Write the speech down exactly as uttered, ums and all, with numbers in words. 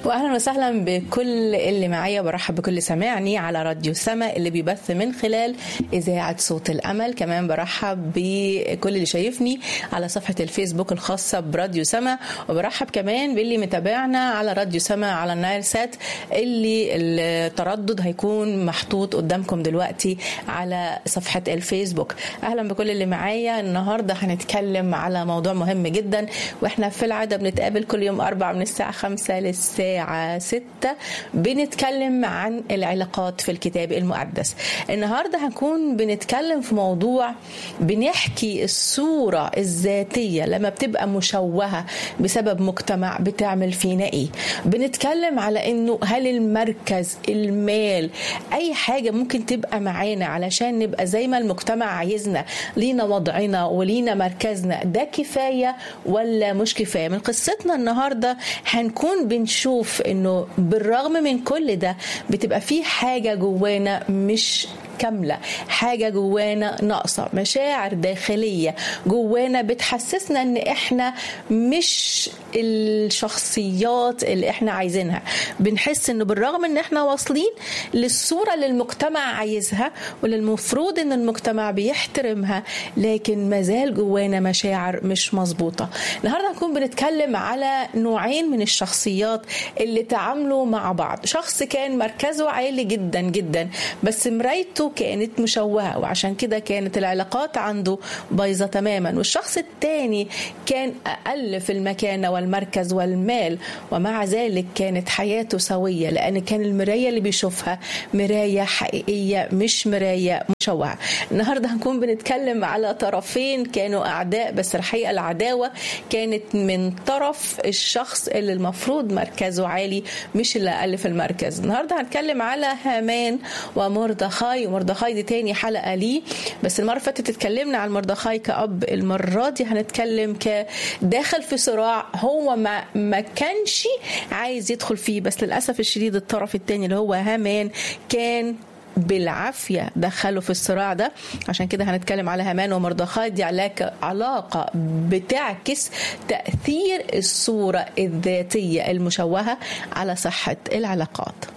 واهلا وسهلا بكل اللي معايا، برحب بكل سمعني على راديو سما اللي بيبث من خلال اذاعه صوت الامل. كمان برحب بكل اللي شايفني على صفحه الفيسبوك الخاصه براديو سما، وبرحب كمان باللي متابعنا على راديو سما على النايل سات اللي التردد هيكون محطوط قدامكم دلوقتي على صفحه الفيسبوك. اهلا بكل اللي معايا. النهارده هنتكلم على موضوع مهم جدا، واحنا في العاده بنتقابل كل يوم اربع من الساعه خمسة للساعه ستة بنتكلم عن العلاقات في الكتاب المقدس. النهارده هنكون بنتكلم في موضوع بنحكي الصوره الذاتيه لما بتبقى مشوهه بسبب مجتمع بتعمل فينا ايه. بنتكلم على انه هل المركز، المال، اي حاجه ممكن تبقى معانا علشان نبقى زي ما المجتمع عايزنا، لينا وضعنا ولينا مركزنا، ده كفايه ولا مش كفايه؟ من قصتنا النهارده هنكون بنشوف انه بالرغم من كل ده بتبقى في حاجه جوانا مش كاملة، حاجة جوانا ناقصة، مشاعر داخلية جوانا بتحسسنا ان احنا مش الشخصيات اللي احنا عايزينها. بنحس انه بالرغم ان احنا واصلين للصورة اللي المجتمع عايزها واللي المفروض ان المجتمع بيحترمها، لكن مازال جوانا مشاعر مش مظبوطة. النهاردة هنكون بنتكلم على نوعين من الشخصيات اللي تعاملوا مع بعض. شخص كان مركزه عالي جدا جدا بس مرايته كانت مشوهة، وعشان كده كانت العلاقات عنده بايظة تماما. والشخص التاني كان أقل في المكانة والمركز والمال، ومع ذلك كانت حياته سوية لأن كان المراية اللي بيشوفها مراية حقيقية مش مراية مشوهة. النهاردة هنكون بنتكلم على طرفين كانوا أعداء، بس الحقيقة العداوة كانت من طرف الشخص اللي المفروض مركزه عالي مش اللي أقل في المركز. النهاردة هنتكلم على هامان ومردخاي. ومردخاي دي تاني حلقة ليه، بس المرة فاتت اتكلمنا عن مردخاي كأب، المرة دي هنتكلم كداخل في صراع هو ما, ما كانش عايز يدخل فيه، بس للأسف الشديد الطرف التاني اللي هو هامان كان بالعافية دخلوا في الصراع ده. عشان كده هنتكلم على هامان ومردخاي. دي علاقة بتعكس تأثير الصورة الذاتية المشوهة على صحة العلاقات.